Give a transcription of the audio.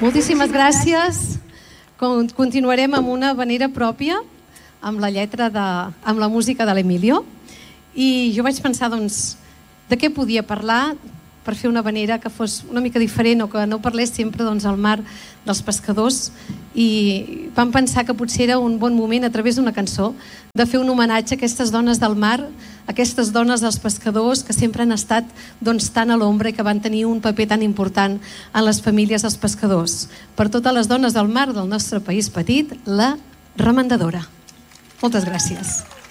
Moltíssimes gràcies. Continuarem amb una vanera pròpia, amb la lletra amb la música de l'Emilio. I jo vaig pensar, doncs, de què podia parlar per fer una vanera que fos una mica diferent o que no parlés sempre al mar dels pescadors, i vam pensar que potser era un bon moment a través d'una cançó de fer un homenatge a aquestes dones del mar, aquestes dones dels pescadors que sempre han estat tan a l'ombra i que van tenir un paper tan important en les famílies dels pescadors. Per totes les dones del mar del nostre país petit, la remendadora. Moltes gràcies.